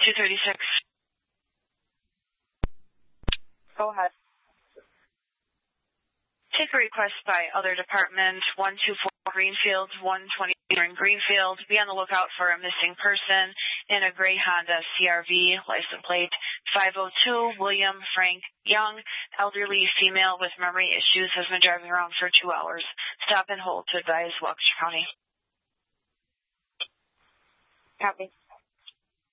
236. Go ahead. Take a request by other department, 124 Greenfield, 120 in Greenfield. Be on the lookout for a missing person in a gray Honda CRV, license plate 502, William Frank Young, elderly female with memory issues, has been driving around for 2 hours. Stop and hold to advise Waukesha County. Copy.